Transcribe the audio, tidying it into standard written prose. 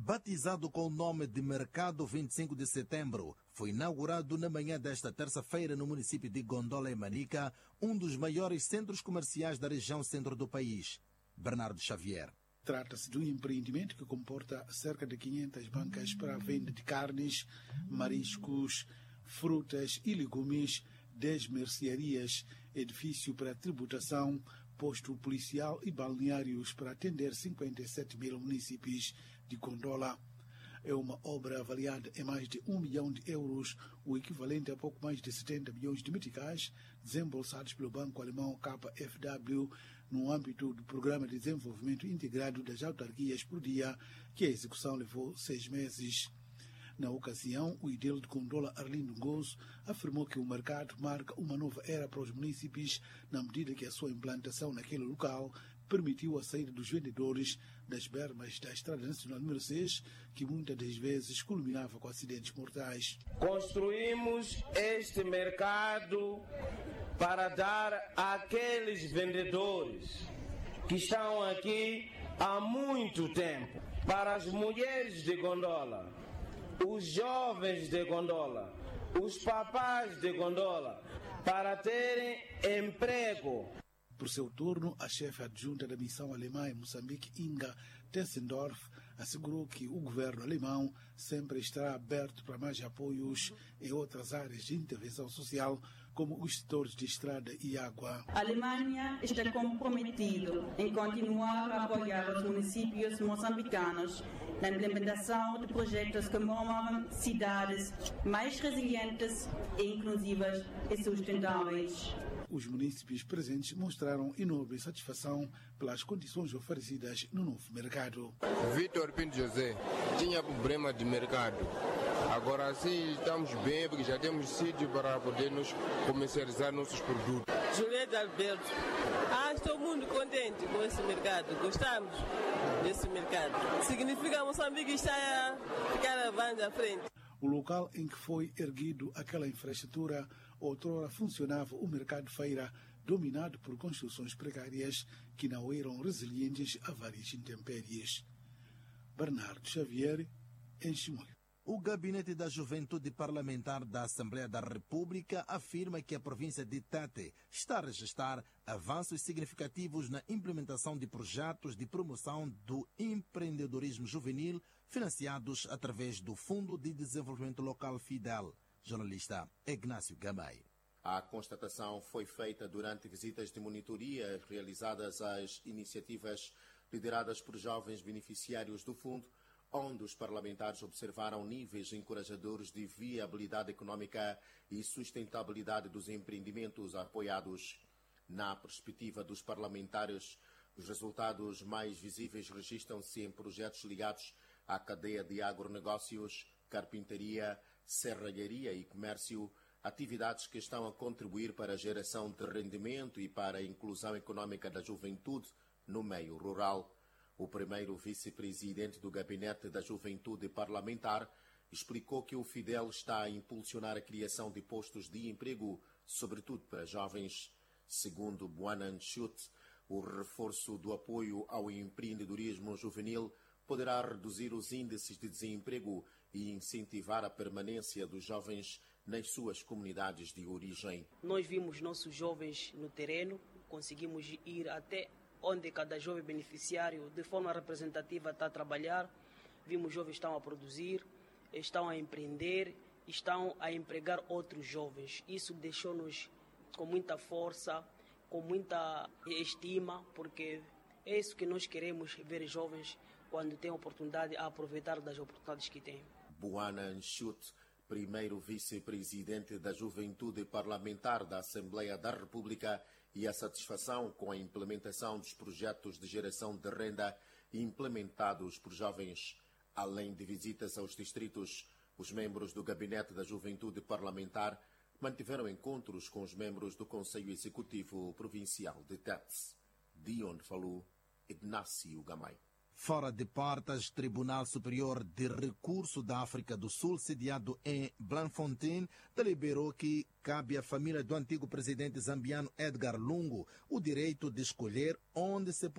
Batizado com o nome de Mercado 25 de Setembro, foi inaugurado na manhã desta terça-feira no município de Gondola e Manica, um dos maiores centros comerciais da região centro do país. Bernardo Xavier. Trata-se de um empreendimento que comporta cerca de 500 bancas para a venda de carnes, mariscos, frutas e legumes, 10 mercearias, edifício para tributação, posto policial e balneários para atender 57 mil municípios de Gondola. É uma obra avaliada em mais de 1 milhão de euros, o equivalente a pouco mais de 70 milhões de meticais, desembolsados pelo banco alemão KfW no âmbito do Programa de Desenvolvimento Integrado das Autarquias por Dia, que a execução levou 6 meses. Na ocasião, o edil de Gondola, Arlindo Ngozo, afirmou que o mercado marca uma nova era para os municípios, na medida que a sua implantação naquele local permitiu a saída dos vendedores das bermas da Estrada Nacional número 6, que muitas das vezes culminava com acidentes mortais. Construímos este mercado para dar àqueles vendedores que estão aqui há muito tempo, para as mulheres de Gondola, os jovens de Gondola, os papás de Gondola, para terem emprego. Por seu turno, a chefe adjunta da missão alemã em Moçambique, Inga Tessendorf, assegurou que o governo alemão sempre estará aberto para mais apoios em outras áreas de intervenção social, como os setores de estrada e água. A Alemanha está comprometido em continuar a apoiar os municípios moçambicanos na implementação de projetos que promovam cidades mais resilientes, inclusivas e sustentáveis. Os munícipes presentes mostraram enorme satisfação pelas condições oferecidas no novo mercado. Vitor Pinto José tinha problema de mercado. Agora sim estamos bem porque já temos sítio para podermos comercializar nossos produtos. Julieta Alberto, estou muito contente com esse mercado. Gostamos desse mercado. Significa que Moçambique está a ficar avançando à frente. O local em que foi erguido aquela infraestrutura outrora funcionava o mercado-feira, dominado por construções precárias que não eram resilientes a várias intempéries. Bernardo Xavier, em Chimoio. O Gabinete da Juventude Parlamentar da Assembleia da República afirma que a província de Tete está a registrar avanços significativos na implementação de projetos de promoção do empreendedorismo juvenil financiados através do Fundo de Desenvolvimento Local FIDEL. Jornalista Ignácio Gamay. A constatação foi feita durante visitas de monitoria realizadas às iniciativas lideradas por jovens beneficiários do fundo, onde os parlamentares observaram níveis encorajadores de viabilidade econômica e sustentabilidade dos empreendimentos apoiados. Na perspectiva dos parlamentares, os resultados mais visíveis registram-se em projetos ligados à cadeia de agronegócios, carpintaria, serralharia e comércio, atividades que estão a contribuir para a geração de rendimento e para a inclusão econômica da juventude no meio rural. O primeiro vice-presidente do Gabinete da Juventude Parlamentar explicou que o FIDEL está a impulsionar a criação de postos de emprego, sobretudo para jovens. Segundo Buanan Chute, o reforço do apoio ao empreendedorismo juvenil poderá reduzir os índices de desemprego e incentivar a permanência dos jovens nas suas comunidades de origem. Nós vimos nossos jovens no terreno, conseguimos ir até onde cada jovem beneficiário de forma representativa está a trabalhar. Vimos jovens que estão a produzir, estão a empreender, estão a empregar outros jovens. Isso deixou-nos com muita força, com muita estima, porque é isso que nós queremos ver jovens quando têm oportunidade a aproveitar das oportunidades que têm. Buanan Chute, primeiro vice-presidente da Juventude Parlamentar da Assembleia da República, e a satisfação com a implementação dos projetos de geração de renda implementados por jovens. Além de visitas aos distritos, os membros do Gabinete da Juventude Parlamentar mantiveram encontros com os membros do Conselho Executivo Provincial de Tete. De onde falou Ignácio Gamay. Fora de portas, Tribunal Superior de Recurso da África do Sul, sediado em Bloemfontein, deliberou que cabe à família do antigo presidente zambiano Edgar Lungu o direito de escolher onde se